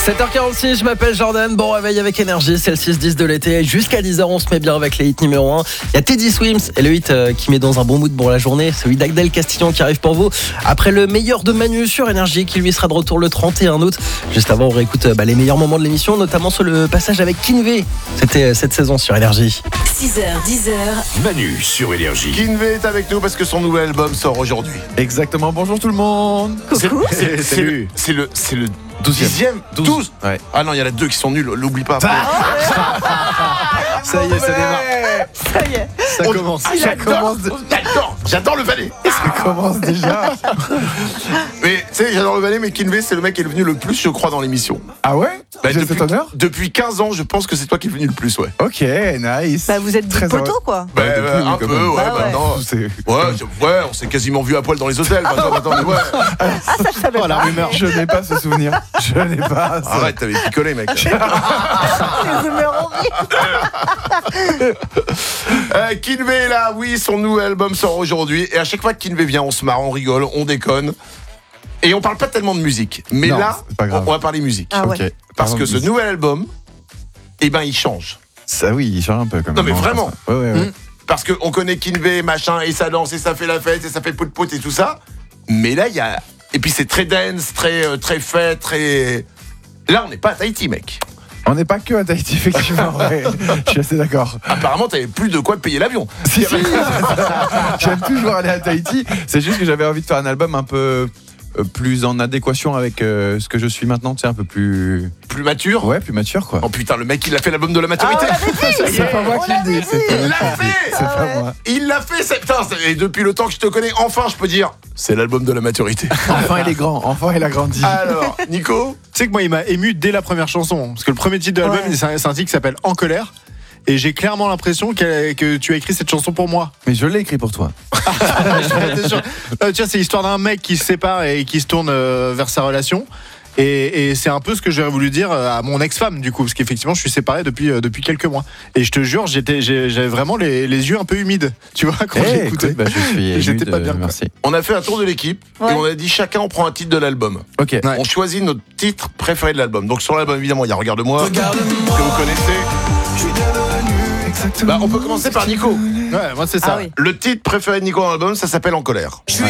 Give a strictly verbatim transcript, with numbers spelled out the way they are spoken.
sept heures quarante-six, je m'appelle Jordan, bon réveil avec énergie, c'est le six dix de l'été. Jusqu'à dix heures, on se met bien avec les hits numéro un. Il y a Teddy Swims et le hit euh, qui met dans un bon mood pour la journée, celui d'Agdel Castillon qui arrive pour vous. Après le meilleur de Manu sur énergie, qui lui sera de retour le trente et un août. Juste avant, on réécoute euh, bah, les meilleurs moments de l'émission, notamment sur le passage avec Kinvé. C'était euh, cette saison sur énergie. six heures, dix heures. Manu sur Énergie. Kinvé est avec nous parce que son nouvel album sort aujourd'hui. Exactement, bonjour tout le monde. Coucou. C'est, c'est, c'est le, c'est le, c'est le dixième, douze. douze. Ouais. Ah non, il y en a deux qui sont nuls, l'oublie pas. Ça y est, ça démarre. Ça y est. Ça On- commence. Ah, Ça j'adore, commence, j'adore, j'adore le Valais. ça commence déjà. Mais tu sais, j'adore le Valais, mais Kinvé, c'est le mec qui est venu le plus, je crois, dans l'émission. Ah ouais Bah, J'ai depuis, cet honneur. depuis quinze ans, je pense que c'est toi qui es venu le plus, ouais. Ok, nice. Bah, vous êtes Très du poteau, quoi. Bah, Ouais, euh, depuis, un quand peu, même. ouais, Bah ouais. maintenant. C'est- Ouais, c'est- ouais, on s'est quasiment vu à poil dans les hôtels. Maintenant, attends, mais ouais. Oh, la rumeur. Je n'ai pas ce souvenir. Je n'ai pas. ça. Arrête, t'avais picolé, mec. Les rumeurs horribles. Euh, Kinvé est là, oui, son nouvel album sort aujourd'hui. Et à chaque fois que Kinvé vient, on se marre, on rigole, on déconne. Et on parle pas tellement de musique. Mais Non, là, c'est pas grave. on va parler musique. Ah ouais. Ok. Parce que ce Pardon, nouvel album, eh ben, il change. Ça, oui, il change un peu quand même. Non, mais vraiment. Ouais, ouais, ouais. Mm. Parce qu'on connaît Kinvé, machin, et ça danse, et ça fait la fête, et ça fait pout-pout, et tout ça. Mais là, il y a. Et puis c'est très dance, très, euh, très fête, très. Là, on n'est pas à Tahiti, mec. On n'est pas que à Tahiti, effectivement. Ouais. Je suis assez d'accord. Apparemment, t'avais plus de quoi te payer l'avion. Si, si. J'aime toujours aller à Tahiti. C'est juste que j'avais envie de faire un album un peu euh, plus en adéquation avec euh, ce que je suis maintenant, tu sais, un peu plus. Plus mature. Ouais, plus mature, quoi. Oh putain, le mec, il a fait l'album de la maturité. Ah, on l'avait dit. C'est pas moi On qui le dis. l'avait C'est pas Il moi l'a qui le dis. fait. C'est Ah pas ouais. moi. Il l'a fait, c'est... Putain, c'est- et depuis le temps que je te connais, enfin, je peux dire, c'est l'album de la maturité. Enfin, il est grand. Enfin, il a grandi. Alors, Nico. Tu sais que moi, il m'a ému dès la première chanson. Parce que le premier titre de l'album, Ouais. c'est un, c'est un titre qui s'appelle En colère. Et j'ai clairement l'impression qu'elle- que tu as écrit cette chanson pour moi. Mais je l'ai écrit pour toi. T'es sûr Euh, tu vois, c'est l'histoire d'un mec qui se sépare et qui se tourne euh, vers sa relation. Et, et c'est un peu ce que j'aurais voulu dire à mon ex-femme, du coup. Parce qu'effectivement, je suis séparé depuis, euh, depuis quelques mois. Et je te jure, j'étais, j'ai- j'avais vraiment les, les yeux un peu humides. Tu vois, quand j'ai Eh, écouté. écoute, bah, je suis ému J'étais de- pas bien, quoi. Merci. On a fait un tour de l'équipe Ouais. et on a dit chacun on prend un titre de l'album. Ok. Ouais. On choisit notre titre préféré de l'album. Donc sur l'album évidemment il y a Regarde-moi, que vous connaissez. Bah, on peut commencer par Nico. Ouais, moi, c'est ça. Ah oui. Le titre préféré de Nico dans l'album, ça s'appelle En colère. Ouais.